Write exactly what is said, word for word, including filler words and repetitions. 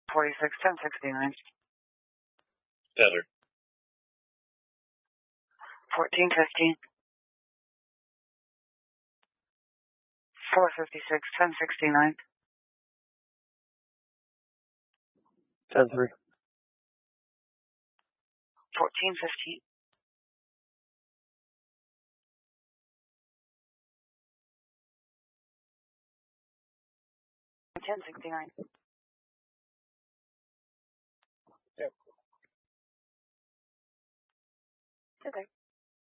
forty-six, ten sixty-nine. Better. fourteen fifteen. four fifty-six, ten sixty-nine. ten three. fourteen fifteen. ten sixty-nine. Yep. Okay.